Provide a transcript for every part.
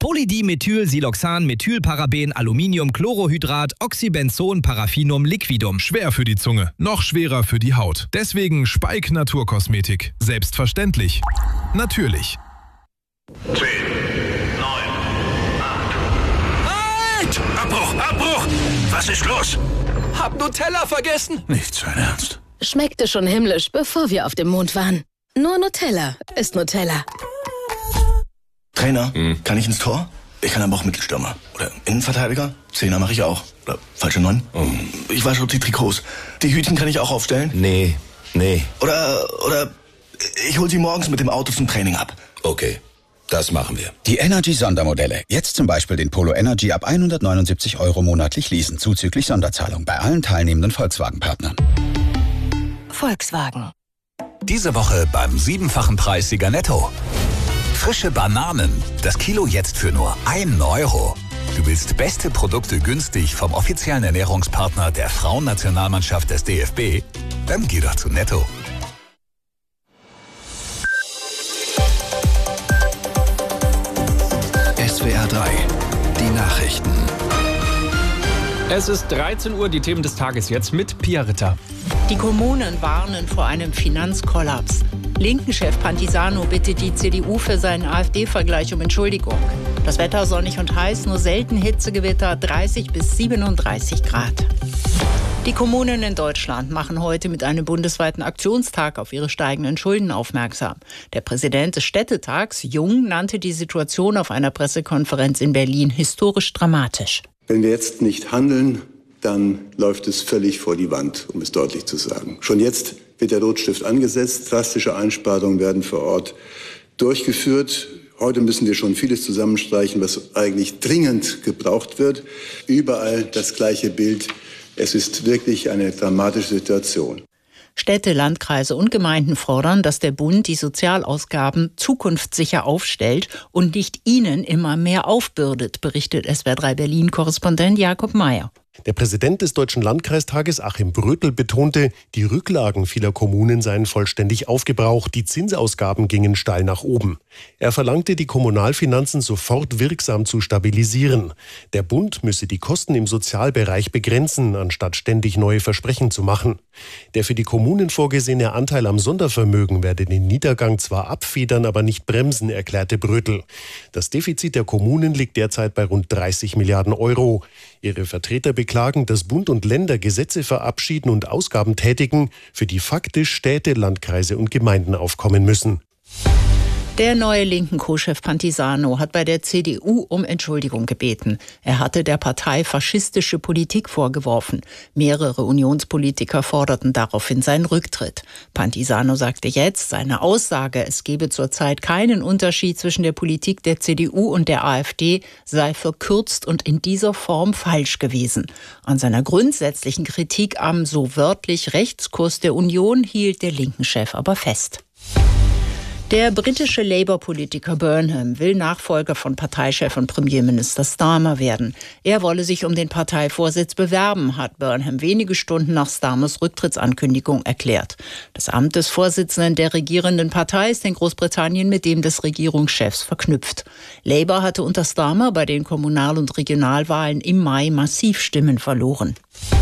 Polydimethylsiloxan, Methylparaben, Aluminium, Chlorohydrat, Oxybenzon, Paraffinum, Liquidum. Schwer für die Zunge, noch schwerer für die Haut. Deswegen Speik Naturkosmetik. Selbstverständlich. Natürlich. 10, 9, 8. Halt! Abbruch! Was ist los? Hab Nutella vergessen. Nicht sein Ernst. Schmeckte schon himmlisch, bevor wir auf dem Mond waren. Nur Nutella ist Nutella. Trainer, kann ich ins Tor? Ich kann aber auch Mittelstürmer. Oder Innenverteidiger? Zehner mache ich auch. Oder falsche 9? Ich wasche die Trikots. Die Hütchen kann ich auch aufstellen? Nee. Oder ich hol sie morgens mit dem Auto zum Training ab. Okay, das machen wir. Die Energy-Sondermodelle. Jetzt zum Beispiel den Polo Energy ab 179 € monatlich leasen, zuzüglich Sonderzahlung bei allen teilnehmenden Volkswagen-Partnern. Volkswagen. Diese Woche beim 7-fachen Preissieger Netto. Frische Bananen. Das Kilo jetzt für nur 1 €. Du willst beste Produkte günstig vom offiziellen Ernährungspartner der Frauennationalmannschaft des DFB? Dann geh doch zu Netto. SWR 3, die Nachrichten. Es ist 13 Uhr, die Themen des Tages jetzt mit Pia Ritter. Die Kommunen warnen vor einem Finanzkollaps. Linken-Chef Pantisano bittet die CDU für seinen AfD-Vergleich um Entschuldigung. Das Wetter sonnig und heiß, nur selten Hitzegewitter, 30 bis 37 Grad. Die Kommunen in Deutschland machen heute mit einem bundesweiten Aktionstag auf ihre steigenden Schulden aufmerksam. Der Präsident des Städtetags, Jung, nannte die Situation auf einer Pressekonferenz in Berlin historisch dramatisch. Wenn wir jetzt nicht handeln, dann läuft es völlig vor die Wand, um es deutlich zu sagen. Schon jetzt wird der Rotstift angesetzt. Drastische Einsparungen werden vor Ort durchgeführt. Heute müssen wir schon vieles zusammenstreichen, was eigentlich dringend gebraucht wird. Überall das gleiche Bild. Es ist wirklich eine dramatische Situation. Städte, Landkreise und Gemeinden fordern, dass der Bund die Sozialausgaben zukunftssicher aufstellt und nicht ihnen immer mehr aufbürdet, berichtet SWR 3 Berlin-Korrespondent Jakob Mayer. Der Präsident des Deutschen Landkreistages Achim Brötel betonte, die Rücklagen vieler Kommunen seien vollständig aufgebraucht, die Zinsausgaben gingen steil nach oben. Er verlangte, die Kommunalfinanzen sofort wirksam zu stabilisieren. Der Bund müsse die Kosten im Sozialbereich begrenzen, anstatt ständig neue Versprechen zu machen. Der für die Kommunen vorgesehene Anteil am Sondervermögen werde den Niedergang zwar abfedern, aber nicht bremsen, erklärte Brötel. Das Defizit der Kommunen liegt derzeit bei rund 30 Milliarden €. Ihre Vertreter beklagen, dass Bund und Länder Gesetze verabschieden und Ausgaben tätigen, für die faktisch Städte, Landkreise und Gemeinden aufkommen müssen. Der neue linken Co-Chef Pantisano hat bei der CDU um Entschuldigung gebeten. Er hatte der Partei faschistische Politik vorgeworfen. Mehrere Unionspolitiker forderten daraufhin seinen Rücktritt. Pantisano sagte jetzt, seine Aussage, es gebe zurzeit keinen Unterschied zwischen der Politik der CDU und der AfD, sei verkürzt und in dieser Form falsch gewesen. An seiner grundsätzlichen Kritik am so wörtlich Rechtskurs der Union hielt der linken Chef aber fest. Der britische Labour-Politiker Burnham will Nachfolger von Parteichef und Premierminister Starmer werden. Er wolle sich um den Parteivorsitz bewerben, hat Burnham wenige Stunden nach Starmers Rücktrittsankündigung erklärt. Das Amt des Vorsitzenden der regierenden Partei ist in Großbritannien mit dem des Regierungschefs verknüpft. Labour hatte unter Starmer bei den Kommunal- und Regionalwahlen im Mai massiv Stimmen verloren.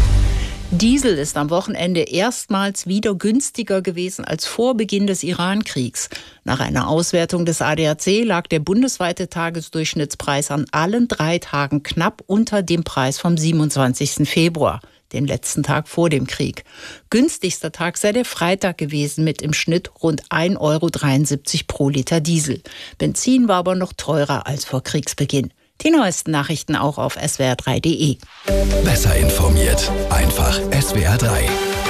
Diesel ist am Wochenende erstmals wieder günstiger gewesen als vor Beginn des Iran-Kriegs. Nach einer Auswertung des ADAC lag der bundesweite Tagesdurchschnittspreis an allen 3 Tagen knapp unter dem Preis vom 27. Februar, dem letzten Tag vor dem Krieg. Günstigster Tag sei der Freitag gewesen mit im Schnitt rund 1,73 € pro Liter Diesel. Benzin war aber noch teurer als vor Kriegsbeginn. Die neuesten Nachrichten auch auf swr3.de. Besser informiert. Einfach SWR 3.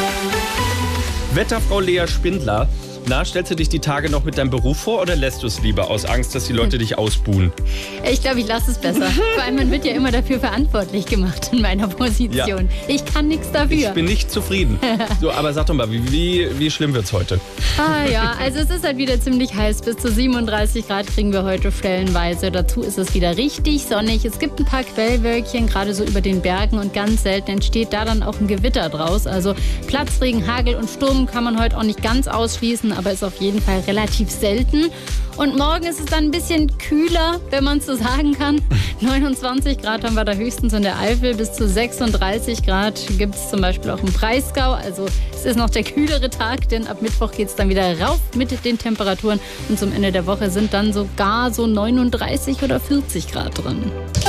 Wetterfrau Lea Spindler. Na, stellst du dich die Tage noch mit deinem Beruf vor oder lässt du es lieber aus Angst, dass die Leute dich ausbuhen? Ich glaube, ich lasse es besser. Vor allem, man wird ja immer dafür verantwortlich gemacht in meiner Position. Ja. Ich kann nichts dafür. Ich bin nicht zufrieden. So, aber sag doch mal, wie schlimm wird's heute? Ja, also es ist halt wieder ziemlich heiß. Bis zu 37 Grad kriegen wir heute stellenweise. Dazu ist es wieder richtig sonnig. Es gibt ein paar Quellwölkchen, gerade so über den Bergen. Und ganz selten entsteht da dann auch ein Gewitter draus. Also Platzregen, Hagel und Sturm kann man heute auch nicht ganz ausschließen. lesen, aber ist auf jeden Fall relativ selten. Und morgen ist es dann ein bisschen kühler, wenn man es so sagen kann. 29 Grad haben wir da höchstens in der Eifel, bis zu 36 Grad gibt es zum Beispiel auch im Breisgau. Also es ist noch der kühlere Tag, denn ab Mittwoch geht es dann wieder rauf mit den Temperaturen. Und zum Ende der Woche sind dann sogar so 39 oder 40 Grad drin.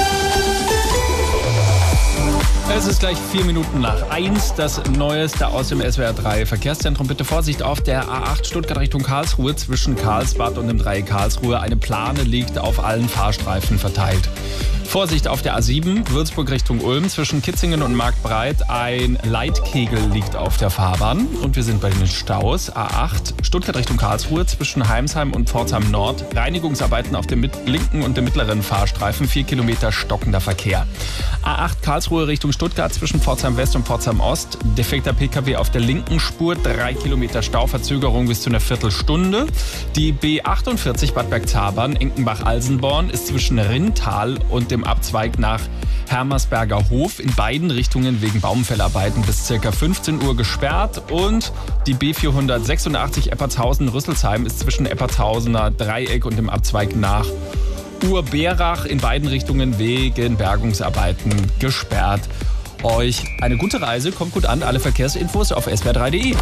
Es ist gleich 4 Minuten nach 1. Das Neueste aus dem SWR 3 Verkehrszentrum. Bitte Vorsicht auf der A8 Stuttgart Richtung Karlsruhe zwischen Karlsbad und dem Dreieck Karlsruhe. Eine Plane liegt auf allen Fahrstreifen verteilt. Vorsicht auf der A7 Würzburg Richtung Ulm zwischen Kitzingen und Marktbreit. Ein Leitkegel liegt auf der Fahrbahn. Und wir sind bei den Staus. A8 Stuttgart Richtung Karlsruhe zwischen Heimsheim und Pforzheim Nord. Reinigungsarbeiten auf dem linken und dem mittleren Fahrstreifen. 4 Kilometer stockender Verkehr. A8 Karlsruhe Richtung Stuttgart zwischen Pforzheim West und Pforzheim Ost. Defekter PKW auf der linken Spur. 3 Kilometer Stauverzögerung bis zu einer Viertelstunde. Die B48 Bad Bergzabern Enkenbach-Alsenborn ist zwischen Rintal und dem Abzweig nach Hermersberger Hof in beiden Richtungen wegen Baumfellarbeiten bis ca. 15 Uhr gesperrt. Und die B486 Eppertshausen-Rüsselsheim ist zwischen Eppertshausener Dreieck und dem Abzweig nach Urberach in beiden Richtungen wegen Bergungsarbeiten gesperrt. Euch eine gute Reise, kommt gut an. Alle Verkehrsinfos auf swr3.de.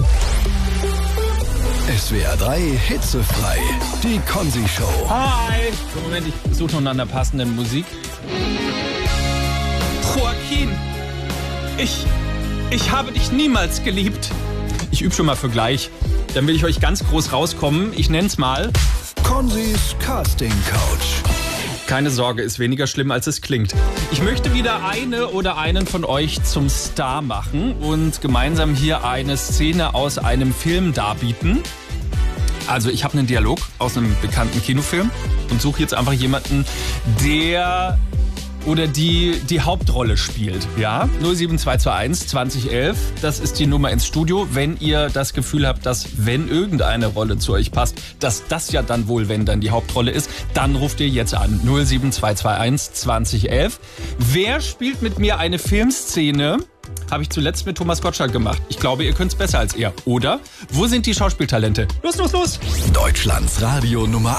SWR 3 hitzefrei. Die Konzi-Show. Hi! Moment, ich suche noch nach einer passenden Musik. Joaquin, ich habe dich niemals geliebt. Ich übe schon mal für gleich. Dann will ich euch ganz groß rauskommen. Ich nenn's mal Konzis Casting Couch. Keine Sorge, ist weniger schlimm, als es klingt. Ich möchte wieder eine oder einen von euch zum Star machen und gemeinsam hier eine Szene aus einem Film darbieten. Also ich habe einen Dialog aus einem bekannten Kinofilm und suche jetzt einfach jemanden, der oder die Hauptrolle spielt. Ja, 07221 2011, das ist die Nummer ins Studio. Wenn ihr das Gefühl habt, dass wenn irgendeine Rolle zu euch passt, dass das ja dann wohl, wenn dann die Hauptrolle ist, dann ruft ihr jetzt an. 07221 2011. Wer spielt mit mir eine Filmszene? Habe ich zuletzt mit Thomas Gottschalk gemacht. Ich glaube, ihr könnt es besser als er. Oder? Wo sind die Schauspieltalente? Los, los, los! Deutschlands Radio Nummer